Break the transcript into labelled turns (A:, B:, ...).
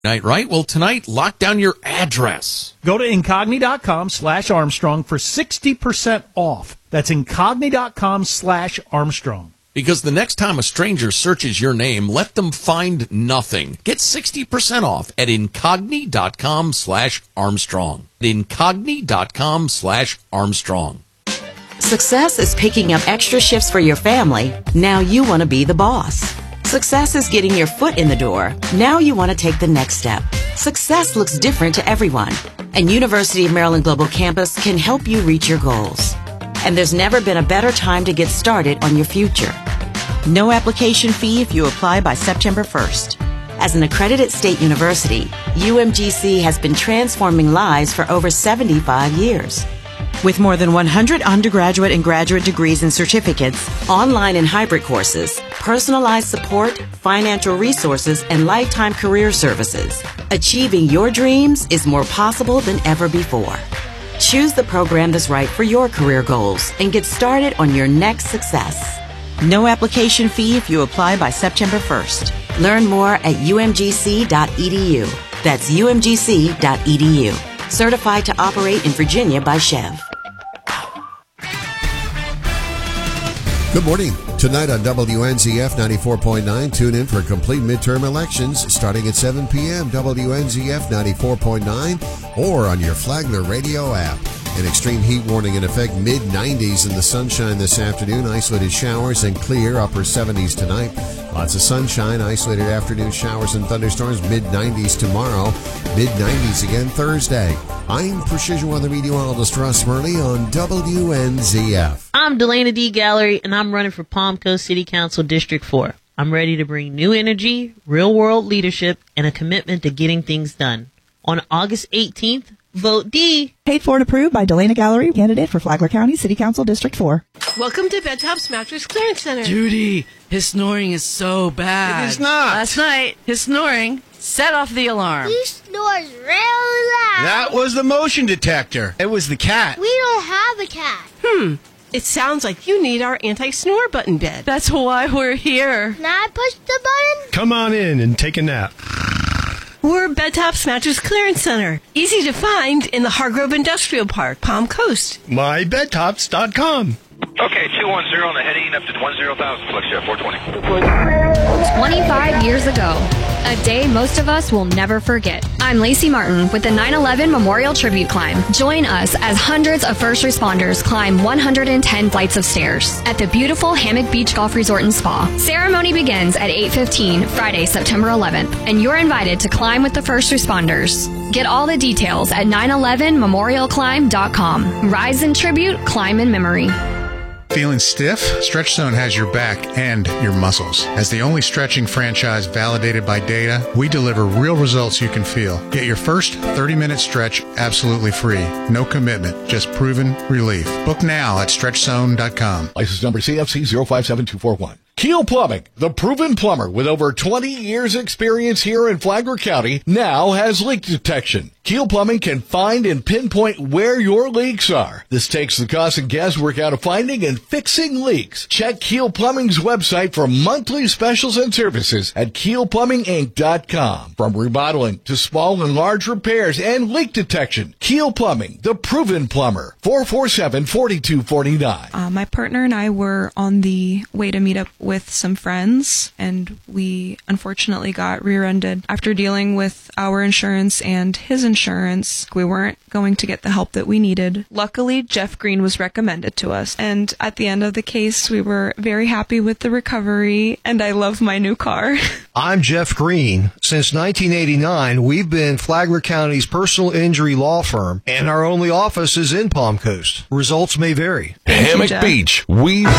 A: Night, right? Well, tonight, lock down your address.
B: Go to Incogni.com/Armstrong for 60% off. That's Incogni.com/Armstrong.
A: Because the next time a stranger searches your name, let them find nothing. Get 60% off at Incogni.com/Armstrong. Incogni.com/Armstrong.
C: Success is picking up extra shifts for your family. Now you want to be the boss. Success is getting your foot in the door. Now you want to take the next step. Success looks different to everyone, and University of Maryland Global Campus can help you reach your goals. And there's never been a better time to get started on your future. No application fee if you apply by September 1st. As an accredited state university, UMGC has been transforming lives for over 75 years. With more than 100 undergraduate and graduate degrees and certificates, online and hybrid courses, personalized support, financial resources, and lifetime career services, achieving your dreams is more possible than ever before. Choose the program that's right for your career goals and get started on your next success. No application fee if you apply by September 1st. Learn more at umgc.edu. That's umgc.edu. Certified to operate in Virginia by Chev.
D: Good morning. Tonight on WNZF 94.9, tune in for complete midterm elections starting at 7 p.m. WNZF 94.9 or on your Flagler radio app. An extreme heat warning in effect, mid-90s in the sunshine this afternoon. Isolated showers and clear, upper 70s tonight. Lots of sunshine, isolated afternoon showers and thunderstorms, mid-90s tomorrow. Mid-90s again Thursday. I'm Precision Weather Meteorologist Russ Murley on WNZF.
E: I'm Delana D. Gallery, and I'm running for Palm Coast City Council District 4. I'm ready to bring new energy, real-world leadership, and a commitment to getting things done. On August 18th, vote D.
F: Paid for and approved by Delana Gallery, candidate for Flagler County City Council District 4.
G: Welcome to Bedtop's Mattress Clearance Center.
H: Judy, his snoring is so bad.
I: It is not.
H: Last night, his snoring set off the alarm.
J: He snores real loud.
I: That was the motion detector. It was the cat.
J: We don't have a cat.
G: It sounds like you need our anti-snore button bed.
H: That's why we're here.
J: Can I push the button?
K: Come on in and take a nap.
G: We're Bedtop's Mattress Clearance Center. Easy to find in the Hargrove Industrial Park, Palm Coast.
K: MyBedtops.com.
L: Okay, 210 on the heading up to 10,000. Flex 420.
M: 25 years ago, a day most of us will never forget. I'm Lacey Martin with the 9/11 Memorial Tribute Climb. Join us as hundreds of first responders climb 110 flights of stairs at the beautiful Hammock Beach Golf Resort and Spa. Ceremony begins at 8:15 Friday, September 11th, and you're invited to climb with the first responders. Get all the details at 911memorialclimb.com. Rise in tribute, climb in memory.
N: Feeling stiff? StretchZone has your back and your muscles. As the only stretching franchise validated by data, we deliver real results you can feel. Get your first 30-minute stretch absolutely free. No commitment, just proven relief. Book now at StretchZone.com.
O: License number CFC 057241. Keel Plumbing, the proven plumber with over 20 years experience here in Flagler County, now has leak detection. Keel Plumbing can find and pinpoint where your leaks are. This takes the cost and guesswork out of finding and fixing leaks. Check Keel Plumbing's website for monthly specials and services at KeelPlumbingInc.com. From remodeling to small and large repairs and leak detection, Keel Plumbing, the proven plumber, 447-4249.
P: My partner and I were on the way to meet up with some friends, and we unfortunately got rear-ended. After dealing with our insurance and his insurance, we weren't going to get the help that we needed. Luckily, Jeff Green was recommended to us, and at the end of the case, we were very happy with the recovery, and I love my new car.
Q: I'm Jeff Green. Since 1989, we've been Flagler County's personal injury law firm, and our only office is in Palm Coast. Results may vary.
O: Hammock Beach, we